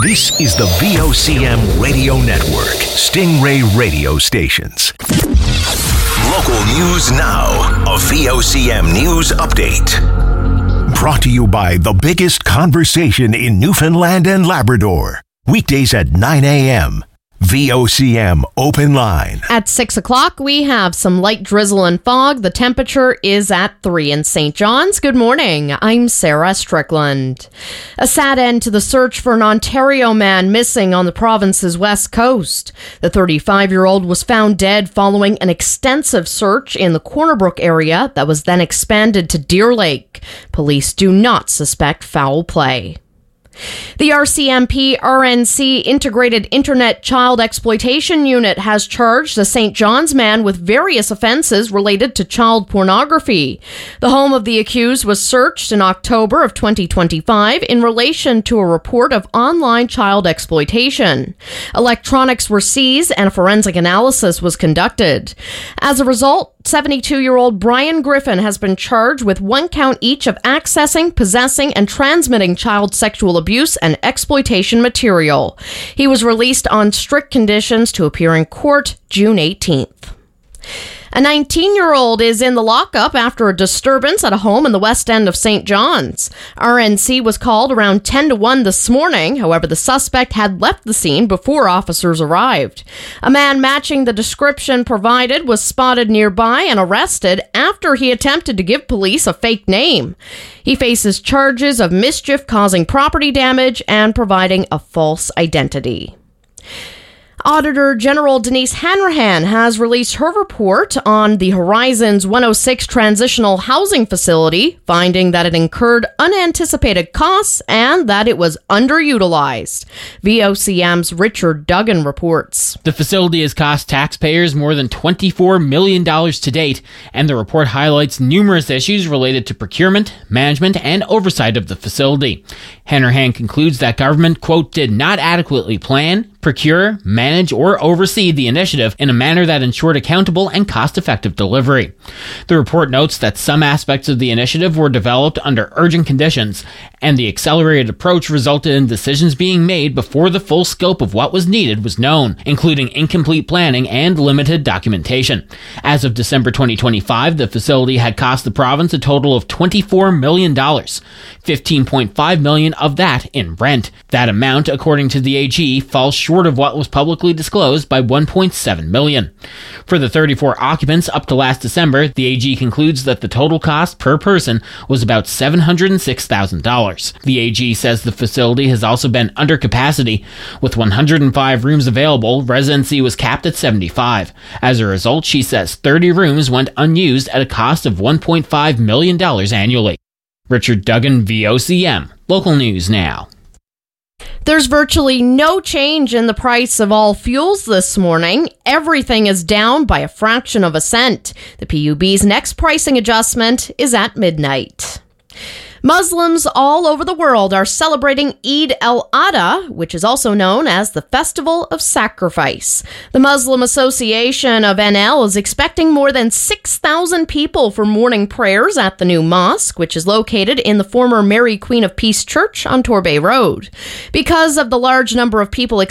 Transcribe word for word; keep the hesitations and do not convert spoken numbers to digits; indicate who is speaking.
Speaker 1: This is the V O C M Radio Network, Stingray Radio Stations. Local news now, a V O C M News Update. Brought to you by The Biggest Conversation in Newfoundland and Labrador. Weekdays at nine a.m. V O C M Open Line.
Speaker 2: At six o'clock, we have some light drizzle and fog. The temperature is at three in Saint John's. Good morning. I'm Sarah Strickland. A sad end to the search for an Ontario man missing on the province's west coast. The thirty-five-year-old was found dead following an extensive search in the Corner Brook area that was then expanded to Deer Lake. Police do not suspect foul play. The R C M P R N C Integrated Internet Child Exploitation Unit has charged a Saint John's man with various offenses related to child pornography. The home of the accused was searched in October of twenty twenty-five in relation to a report of online child exploitation. Electronics were seized and a forensic analysis was conducted. As a result, seventy-two-year-old Brian Griffin has been charged with one count each of accessing, possessing, and transmitting child sexual abuse and exploitation material. He was released on strict conditions to appear in court June eighteenth. A nineteen-year-old is in the lockup after a disturbance at a home in the west end of Saint John's. R N C was called around ten to one this morning. However, the suspect had left the scene before officers arrived. A man matching the description provided was spotted nearby and arrested after he attempted to give police a fake name. He faces charges of mischief causing property damage and providing a false identity. Auditor General Denise Hanrahan has released her report on the Horizons one oh six Transitional Housing Facility, finding that it incurred unanticipated costs and that it was underutilized. V O C M's Richard Duggan reports.
Speaker 3: The facility has cost taxpayers more than twenty-four million dollars to date, and the report highlights numerous issues related to procurement, management, and oversight of the facility. Hanrahan concludes that government, quote, did not adequately plan, procure, manage, or oversee the initiative in a manner that ensured accountable and cost-effective delivery. The report notes that some aspects of the initiative were developed under urgent conditions, and the accelerated approach resulted in decisions being made before the full scope of what was needed was known, including incomplete planning and limited documentation. As of December twenty twenty-five, the facility had cost the province a total of twenty-four million dollars, fifteen point five million dollars of that in rent. That amount, according to the A G, falls short of what was publicly disclosed by one point seven million dollars. For the thirty-four occupants up to last December, the A G concludes that the total cost per person was about seven hundred six thousand dollars. The A G says the facility has also been under capacity. With one hundred five rooms available, residency was capped at seventy-five. As a result, she says thirty rooms went unused at a cost of one point five million dollars annually. Richard Duggan, V O C M. Local news now.
Speaker 2: There's virtually no change in the price of all fuels this morning. Everything is down by a fraction of a cent. The P U B's next pricing adjustment is at midnight. Muslims all over the world are celebrating Eid al-Adha, which is also known as the Festival of Sacrifice. The Muslim Association of N L is expecting more than six thousand people for morning prayers at the new mosque, which is located in the former Mary Queen of Peace Church on Torbay Road. Because of the large number of people